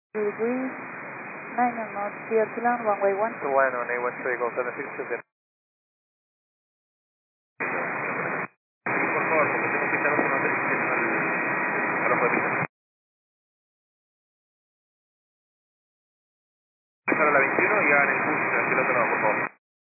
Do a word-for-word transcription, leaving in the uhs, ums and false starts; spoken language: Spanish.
Degrees, nine knots, T Epsilon, runway one. one on A one straight, go seven six two zero. Por favor, porque tengo que echar otro nombre al, al ojo de pista. Empezar a la veintiuno y hagan el push hacia el otro lado, por favor.